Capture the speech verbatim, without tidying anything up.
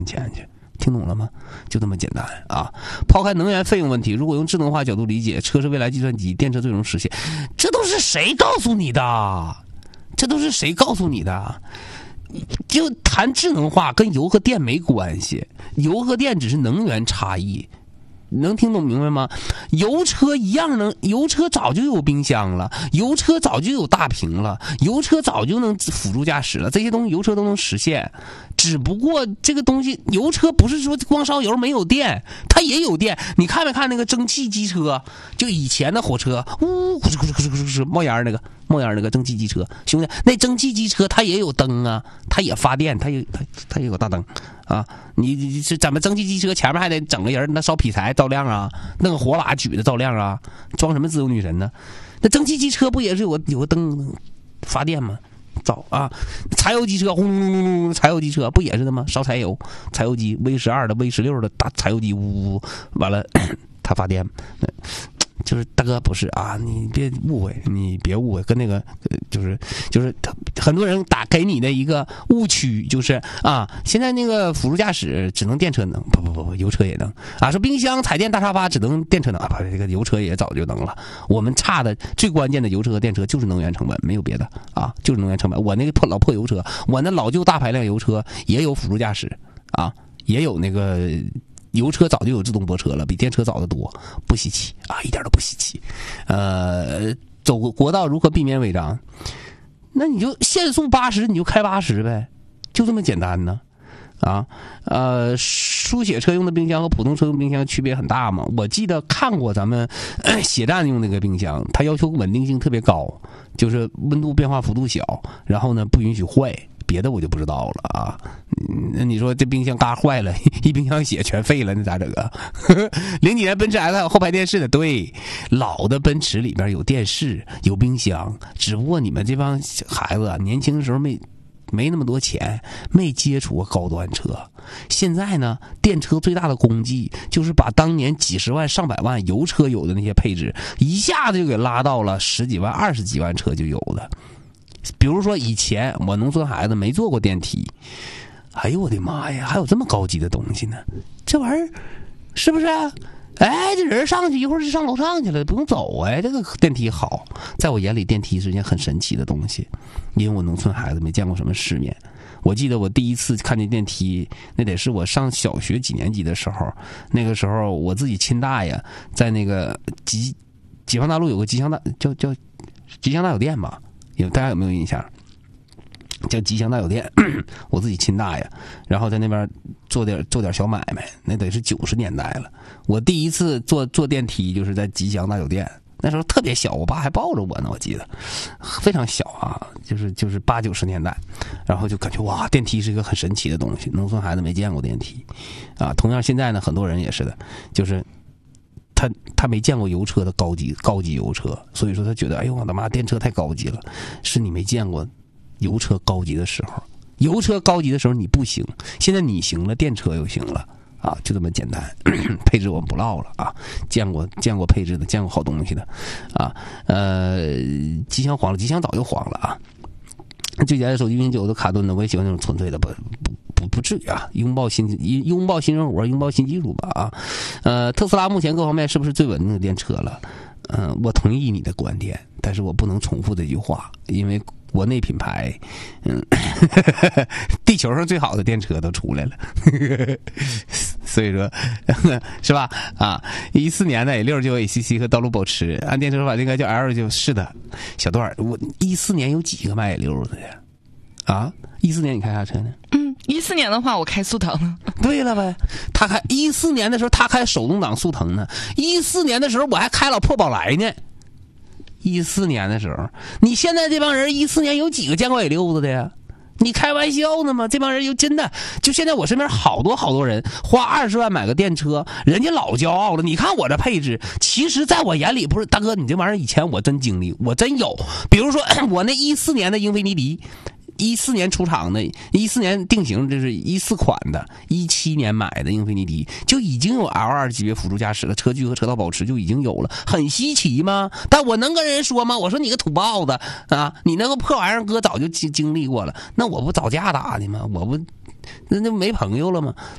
钱去。听懂了吗？就这么简单啊！抛开能源费用问题，如果用智能化角度理解，车是未来计算机，电车最终实现。这都是谁告诉你的？这都是谁告诉你的？就谈智能化跟油和电没关系，油和电只是能源差异。能听懂明白吗？油车一样能，油车早就有冰箱了，油车早就有大屏了，油车早就能辅助驾驶了，这些东西油车都能实现。只不过这个东西，油车不是说光烧油没有电，它也有电。你看没看那个蒸汽机车？就以前的火车，呜，咕哧咕哧咕哧咕哧冒烟那个冒烟那个蒸汽机车，兄弟，那蒸汽机车它也有灯啊，它也发电，它也它它也有大灯啊。你你是咱们蒸汽机车前面还得整个人，那烧劈柴照亮啊，那个火把举的照亮啊，装什么自由女神呢？那蒸汽机车不也是有个有个灯发电吗？早啊，柴油机车轰隆隆隆，柴油机车不也是的吗？烧柴油，柴油机 V 十二的 V 十六的大柴油机，呜呜，完了它发电，就是大哥不是啊，你别误会，你别误会，跟那个就是就是很多人打给你的一个误区就是啊，现在那个辅助驾驶只能电车能，不不不不，油车也能啊，说冰箱、彩电、大沙发只能电车能啊，不，这个油车也早就能了。我们差的最关键的油车和电车就是能源成本，没有别的啊，就是能源成本。我那个破老破油车，我那老旧大排量油车也有辅助驾驶啊，也有那个。油车早就有自动泊车了，比电车早得多，不稀奇啊，一点都不稀奇。呃，走国道如何避免违章？那你就限速八十，你就开八十呗，就这么简单呢。啊，呃，书写车用的冰箱和普通车用冰箱区别很大嘛？我记得看过咱们、呃、写站用那个冰箱，它要求稳定性特别高，就是温度变化幅度小，然后呢不允许坏。别的我就不知道了啊，那你说这冰箱嘎坏了，一冰箱血全废了，那咋整啊？零几年奔驰 S 还有后排电视的，对，老的奔驰里边有电视有冰箱，只不过你们这帮孩子啊，年轻的时候没没那么多钱，没接触过高端车。现在呢，电车最大的功绩就是把当年几十万上百万油车有的那些配置，一下子就给拉到了十几万二十几万车就有的。比如说以前我农村孩子没坐过电梯，哎呦我的妈呀，还有这么高级的东西呢，这玩意儿是不是啊？哎，这人上去一会儿就上楼上去了，不用走。哎，这个电梯好，在我眼里电梯是一件很神奇的东西，因为我农村孩子没见过什么世面。我记得我第一次看见电梯，那得是我上小学几年级的时候，那个时候我自己亲大爷在那个吉解放大路有个吉祥大叫叫吉祥大酒店吧，有大家有没有印象？叫吉祥大酒店，我自己亲大爷，然后在那边做点做点小买卖，那得是九十年代了。我第一次坐坐电梯就是在吉祥大酒店，那时候特别小，我爸还抱着我呢，我记得非常小啊，就是就是八九十年代，然后就感觉哇，电梯是一个很神奇的东西，农村孩子没见过电梯啊。同样现在呢，很多人也是的，就是他他没见过油车的高级高级油车，所以说他觉得哎呦我的妈，电车太高级了，是你没见过。油车高级的时候，油车高级的时候你不行，现在你行了，电车又行了啊，就这么简单。配置我们不唠了啊，见过见过配置的，见过好东西的啊。呃，吉祥黄了，吉祥早就黄了啊。最佳的手机运九的卡顿的，我也喜欢那种纯粹的，不不不不至于啊。拥抱新拥抱新生活，拥抱新技术吧啊。呃，特斯拉目前各方面是不是最稳定的电车了？嗯、呃，我同意你的观点，但是我不能重复这句话，因为。国内品牌，嗯，地球上最好的电车都出来了，所以说，是吧？啊，一四年的 A 六就有 A C C 和道路保持，按电车法应该叫 L 就是的。小段，我一四年有几个卖 A 六的呀？啊，一四年你开啥车呢？ 嗯，一四年的话我开速腾呢。 对了呗，他开一四年的时候他开手动挡速腾呢，一四年的时候我还开老破宝来呢。一四年的时候，你现在这帮人一四年有几个见过 A 六的呀？你开玩笑呢吗？这帮人又真的，就现在我身边好多好多人花二十万买个电车，人家老骄傲了。你看我这配置，其实在我眼里不是，大哥，你这玩意儿以前我真经历，我真有。比如说我那一四年的英菲尼迪。一四年出厂的，一四年定型，这是一四款的，一七年买的英菲尼迪就已经有 L 二 级别辅助驾驶了，车距和车道保持就已经有了，很稀奇吗？但我能跟人说吗？我说你个土包子啊，你那个破玩意儿哥早就经经历过了，那我不早架打的吗？我不那那没朋友了吗？